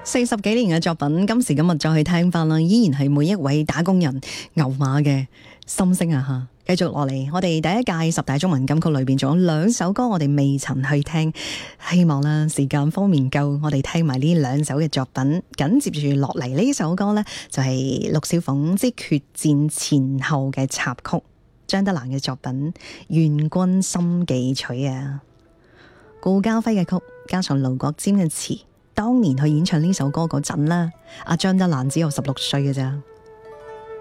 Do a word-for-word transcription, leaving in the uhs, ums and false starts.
四十幾年嘅作品，今時今日再去聽翻啦，依然係每一位打工人牛馬嘅心聲啊！吓，繼續落嚟，我哋第一屆十大中文金曲裏邊仲有兩首歌我哋未曾去聽，希望啦時間方面夠，我哋聽埋呢兩首嘅作品。緊接住落嚟呢首歌呢，就係陸小鳳之決戰前後嘅插曲，張德蘭嘅作品《願君心記取》啊，顧嘉輝嘅曲加上盧國沾嘅詞。當年去演唱呢首歌嗰陣啦，阿張德蘭只有十六歲嘅咋。